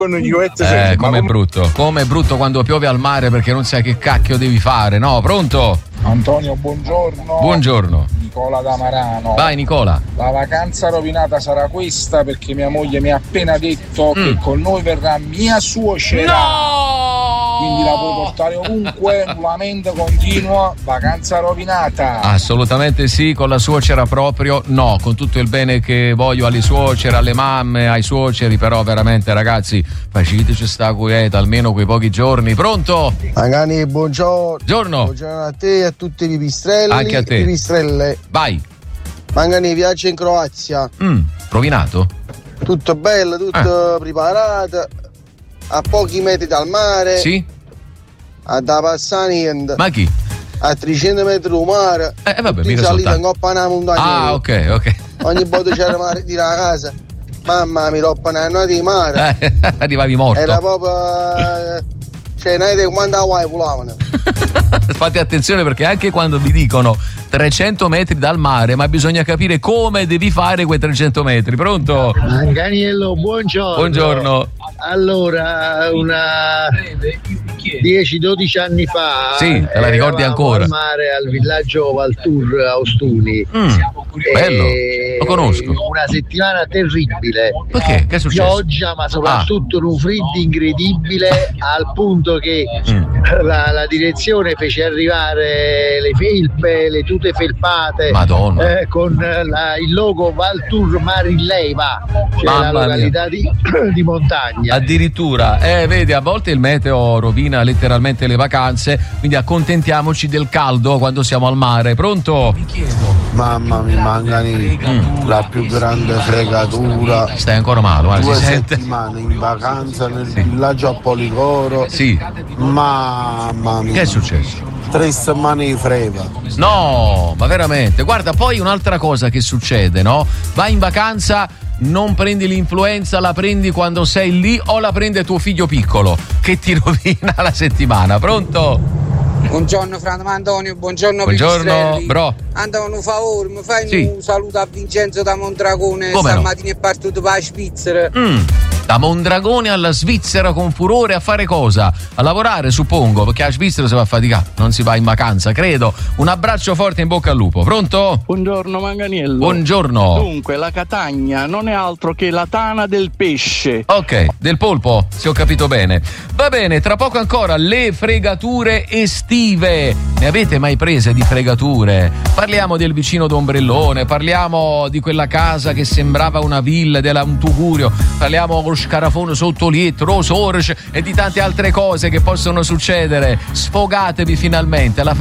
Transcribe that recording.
com'è brutto quando piove al mare perché non sai che cacchio devi fare, no? Pronto? Antonio, buongiorno. Buongiorno. Nicola da Marano. Vai Nicola. La vacanza rovinata sarà questa perché mia moglie mi ha appena detto che con noi verrà mia suocera. No! Quindi la puoi portare ovunque, la mente continua, vacanza rovinata. Assolutamente sì, con la suocera proprio no, con tutto il bene che voglio alle suocere, alle mamme, ai suoceri, però veramente ragazzi, faceteci sta quieta almeno quei pochi giorni. Pronto? Magani, buongiorno. Buongiorno a te e a tutti i pipistrelli. Anche a te. Pipistrelle. Vai. Magani, viaggio in Croazia. Rovinato? Tutto bello, tutto preparato, a pochi metri dal mare. Sì. A da passare niente. Ma chi? A 300 metri del mare. Vabbè, in salita in coppa una montagna. Ah, ok. Ogni volta c'era mare di la casa. Mamma mi troppa una notte di mare. Arrivavi morto. Era proprio cioè non è quando Hawaii volavano. Fate attenzione perché anche quando vi dicono 300 metri dal mare, ma bisogna capire come devi fare quei 300 metri. Pronto? Ganiello, buongiorno. Buongiorno. Allora, 10-12 anni fa sì, te la ricordi ancora? Al mare al villaggio Valtour a Ostuni. Bello, lo conosco. Una settimana terribile. Perché? Che è successo? Pioggia, ma soprattutto un freddo incredibile, al punto che la direzione fece arrivare le felpe, le tute felpate. Madonna. Con il logo Valtour Marilleiva, cioè la località di montagna. Addirittura, vedi, a volte il meteo rovina letteralmente le vacanze, quindi accontentiamoci del caldo quando siamo al mare. Pronto? Mi chiedo. Mamma mia, Mangani, la più grande fregatura. Stai ancora male, 2 si sente. settimane in vacanza nel villaggio a Policoro. Sì. Mamma mia. Che è successo? 3 settimane di freva. No, ma veramente. Guarda, poi un'altra cosa che succede, no? Vai in vacanza, non prendi l'influenza, la prendi quando sei lì o la prende tuo figlio piccolo che ti rovina la settimana. Pronto? Buongiorno Franco Antonio, buongiorno bro. Andavano un favore, mi fai sì. un saluto a Vincenzo da Mondragone. Come stamattina è partito per la Svizzera. Da Mondragone alla Svizzera con furore a fare cosa? A lavorare, suppongo, perché a Svizzera si va a faticare, non si va in vacanza, credo. Un abbraccio forte, in bocca al lupo. Pronto? Buongiorno Manganiello. Buongiorno. Dunque, la Catania non è altro che la tana del pesce. Ok, del polpo, se ho capito bene. Va bene, tra poco ancora le fregature estive. Ne avete mai prese di fregature? Parliamo del vicino d'ombrellone, parliamo di quella casa che sembrava una villa, un tugurio, parliamo con scarafone sotto lietro, sorge e di tante altre cose che possono succedere. Sfogatevi finalmente. La